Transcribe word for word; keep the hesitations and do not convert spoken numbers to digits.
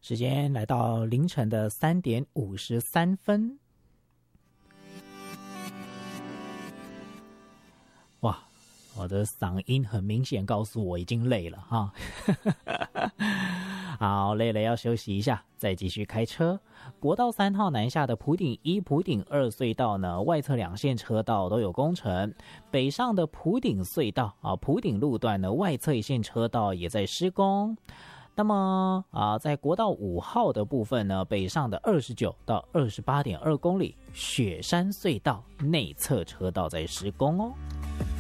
时间来到凌晨的三点五十三分。哇，我的嗓音很明显告诉我已经累了哈。好，累了要休息一下，再继续开车。国道三号南下的埔顶一、埔顶二隧道呢，外侧两线车道都有工程。北上的埔顶隧道啊，埔顶路段呢，外侧一线车道也在施工。那么啊，在国道五号的部分呢，北上的二十九到二十八点二公里，雪山隧道内侧车道在施工哦。